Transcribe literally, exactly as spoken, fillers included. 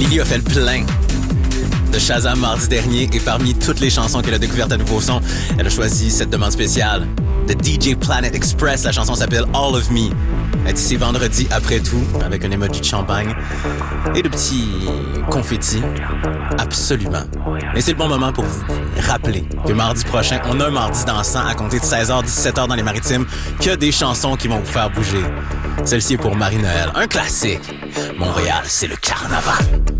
Lily a fait le plein de Shazam mardi dernier et parmi toutes les chansons qu'elle a découvertes à Nouveau Son, elle a choisi cette demande spéciale de D J Planet Express. La chanson s'appelle All of Me. Elle dit c'est vendredi après tout, avec un emoji de champagne et de petits confettis. Absolument. Mais c'est le bon moment pour vous rappeler que mardi prochain, on a un mardi dansant à compter de seize heures dix-sept heures dans les Maritimes, que des chansons qui vont vous faire bouger. Celle-ci est pour Marie-Noël, un classique. Montréal, c'est le carnaval.